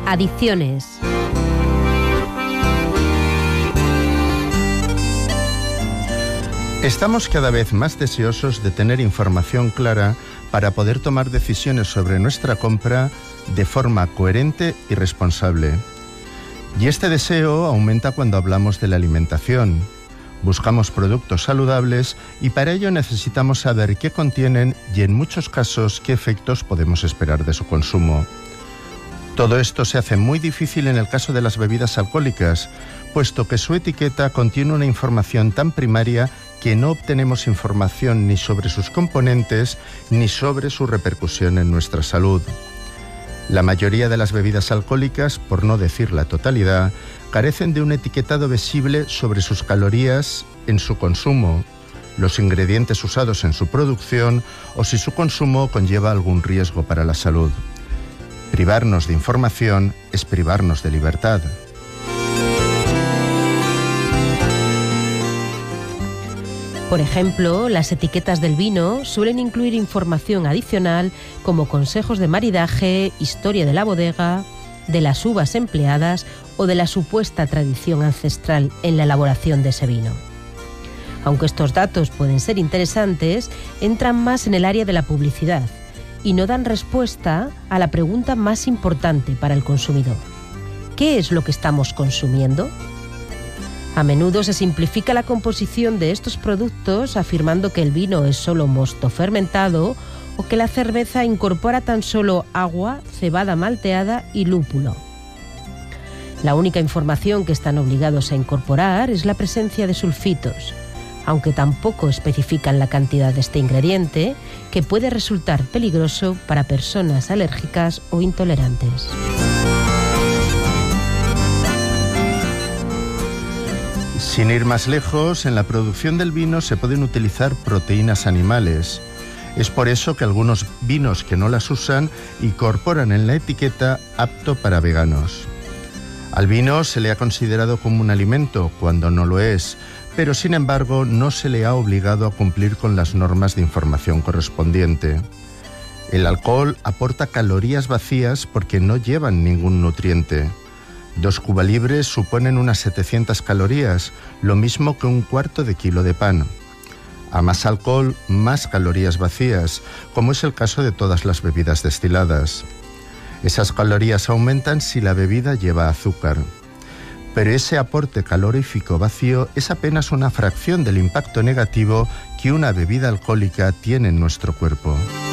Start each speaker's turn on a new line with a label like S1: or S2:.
S1: Adicciones.
S2: Estamos cada vez más deseosos de tener información clara para poder tomar decisiones sobre nuestra compra de forma coherente y responsable. Y este deseo aumenta cuando hablamos de la alimentación. Buscamos productos saludables y para ello necesitamos saber qué contienen y en muchos casos qué efectos podemos esperar de su consumo. Todo esto se hace muy difícil en el caso de las bebidas alcohólicas, puesto que su etiqueta contiene una información tan primaria que no obtenemos información ni sobre sus componentes ni sobre su repercusión en nuestra salud. La mayoría de las bebidas alcohólicas, por no decir la totalidad, carecen de un etiquetado visible sobre sus calorías en su consumo, los ingredientes usados en su producción o si su consumo conlleva algún riesgo para la salud. Privarnos de información es privarnos de libertad.
S1: Por ejemplo, las etiquetas del vino suelen incluir información adicional como consejos de maridaje, historia de la bodega, de las uvas empleadas o de la supuesta tradición ancestral en la elaboración de ese vino. Aunque estos datos pueden ser interesantes, entran más en el área de la publicidad y no dan respuesta a la pregunta más importante para el consumidor. ¿Qué es lo que estamos consumiendo? A menudo se simplifica la composición de estos productos afirmando que el vino es solo mosto fermentado o que la cerveza incorpora tan solo agua, cebada malteada y lúpulo. La única información que están obligados a incorporar es la presencia de sulfitos, aunque tampoco especifican la cantidad de este ingrediente, que puede resultar peligroso para personas alérgicas o intolerantes.
S2: Sin ir más lejos, en la producción del vino se pueden utilizar proteínas animales. Es por eso que algunos vinos que no las usan incorporan en la etiqueta apto para veganos. Al vino se le ha considerado como un alimento cuando no lo es, pero sin embargo no se le ha obligado a cumplir con las normas de información correspondiente. El alcohol aporta calorías vacías porque no llevan ningún nutriente. 2 cubalibres suponen unas 700 calorías, lo mismo que un cuarto de kilo de pan. A más alcohol, más calorías vacías, como es el caso de todas las bebidas destiladas. Esas calorías aumentan si la bebida lleva azúcar. Pero ese aporte calorífico vacío es apenas una fracción del impacto negativo que una bebida alcohólica tiene en nuestro cuerpo.